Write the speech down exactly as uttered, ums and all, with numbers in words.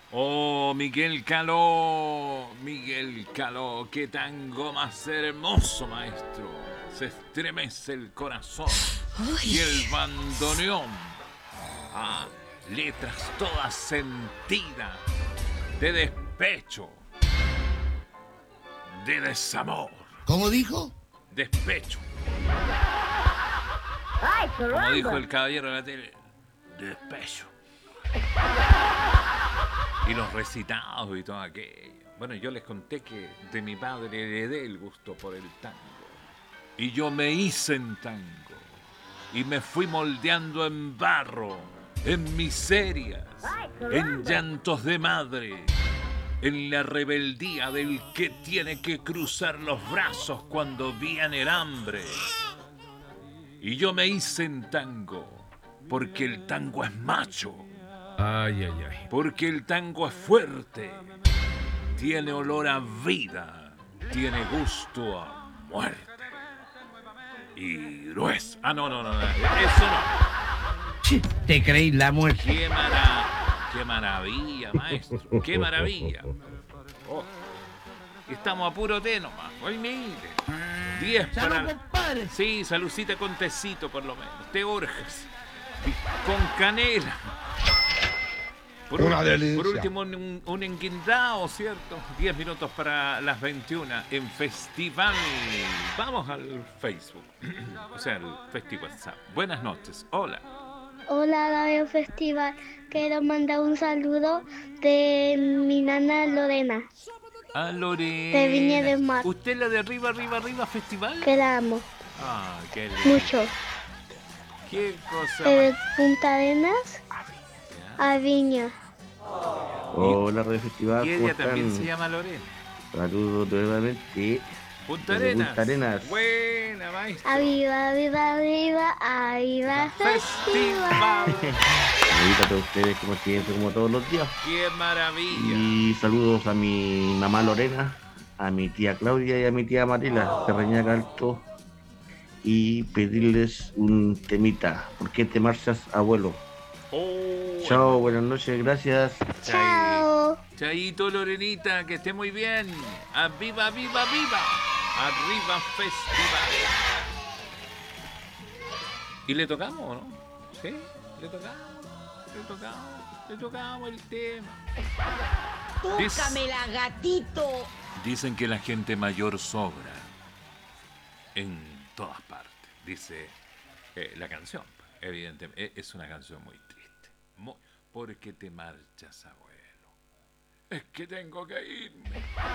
Oh, Miguel Caló, Miguel Caló, qué tango más hermoso, maestro. Se estremece el corazón y el bandoneón. Ah, letras todas sentidas, de despecho, de desamor. ¿Cómo dijo? Despecho. ¡Ay, Como dijo caramba! el caballero de la tele, despecho. Y los recitados y todo aquello. Bueno, yo les conté que de mi padre heredé el gusto por el tango. Y yo me hice en tango. Y me fui moldeando en barro, en miserias, ¡Ay, en caramba! llantos de madre, en la rebeldía del que tiene que cruzar los brazos cuando viene el hambre. Y yo me hice en tango, porque el tango es macho. Ay, ay, ay. Porque el tango es fuerte, tiene olor a vida, tiene gusto a muerte. Y grueso. Ah, no, no, no, no, eso no. Chi, ¿te creéis la muerte? Qué, mara... Qué maravilla, maestro. Qué maravilla. Oh, estamos a puro té nomás. Hoy mire. diez ¡Salud, para... compadre! Sí, salucita con tecito por lo menos. Té Borges. Con canela. Por, Una ul- delicia. por último, un, un enguindao, ¿cierto? diez minutos para las veintiuna en Festival. Vamos al Facebook. O sea, al Festival WhatsApp. Buenas noches. Hola. Hola, Radio Festival. Quiero mandar un saludo de mi nana Lorena, A de Viña del Lorena. Mar, ¿Usted es la de arriba, arriba, arriba Festival? que la amo Ah, qué lindo. mucho. Qué cosa De más. Punta Arenas a Viña. Hola, Radio Festival, Y ¿cómo ella también se están? llama Lorena. Saludos nuevamente. Punta Desde Arenas. Punta Arenas. Buena, maestro. Arriba, arriba, arriba, arriba Festival. Saluditos a todos ustedes, como siempre, como todos los días. Qué maravilla. Y saludos a mi mamá Lorena, a mi tía Claudia y a mi tía Marila, de Reñaca Alto. Y pedirles un temita. ¿Por qué te marchas, abuelo? Oh, Chao, buenas noches, gracias. Chao. Chaito, Lorenita, que esté muy bien. ¡Viva, viva, viva! Arriba Festival. ¿Y le tocamos o no? ¿Sí? ¿Le tocamos? ¿Le tocamos? ¿Le tocamos el tema? Dice- ¡Tócamela, gatito! Dicen que la gente mayor sobra en todas partes. Dice eh, la canción. Evidentemente, eh, es una canción muy triste. Muy, ¿por qué te marchas, abuelo? Es que tengo que irme.